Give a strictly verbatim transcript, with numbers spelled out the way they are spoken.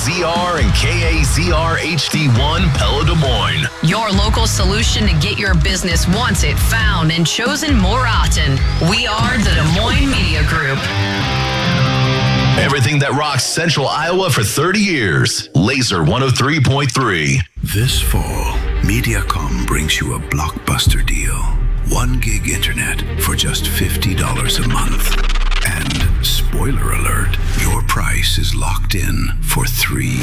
Z R and K A Z R H D one Pella Des Moines. Your local solution to get your business wanted, found, and chosen more often. We are the Des Moines Media Group. Everything that rocks Central Iowa for thirty years. Laser one oh three point three. This fall, Mediacom brings you a blockbuster deal. One gig internet for just fifty dollars a month. And spoiler alert, your price is locked in for three